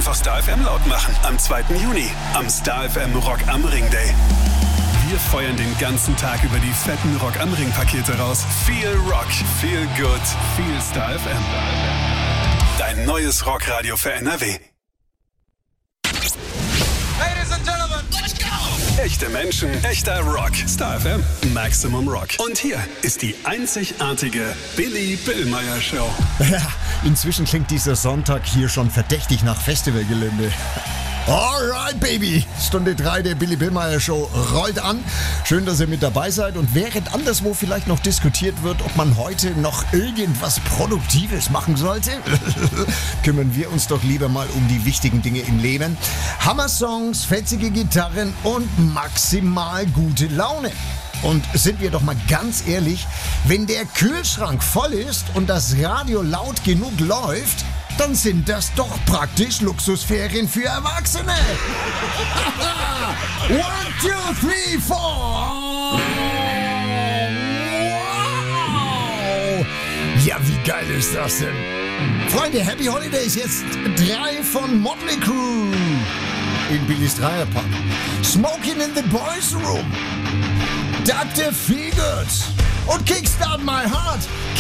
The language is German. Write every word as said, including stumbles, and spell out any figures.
einfach Star F M laut machen. Am zweiten Juni, am Star F M Rock am Ring Day. Wir feuern den ganzen Tag über die fetten Rock am Ring Pakete raus. Viel Rock, viel Good, viel Star F M. Dein neues Rockradio für N R W. Ladies and Gentlemen, let's go! Echte Menschen, echter Rock. Star F M, Maximum Rock. Und hier ist die einzigartige Billy Billmeyer Show. Ja, inzwischen klingt dieser Sonntag hier schon verdächtig nach Festivalgelände. Alright, Baby. Stunde drei der Billy Billmeyer Show rollt an. Schön, dass ihr mit dabei seid. Und während anderswo vielleicht noch diskutiert wird, ob man heute noch irgendwas Produktives machen sollte, kümmern wir uns doch lieber mal um die wichtigen Dinge im Leben. Hammer-Songs, fetzige Gitarren und maximal gute Laune. Und sind wir doch mal ganz ehrlich, wenn der Kühlschrank voll ist und das Radio laut genug läuft, dann sind das doch praktisch Luxusferien für Erwachsene. One, two, three, four. Wow. Ja, wie geil ist das denn? Freunde, Happy Holidays, jetzt drei von Motley Crue in Billys Dreierpack. Smoking in the Boys Room. Doktor Feelgood und Kickstart My Heart.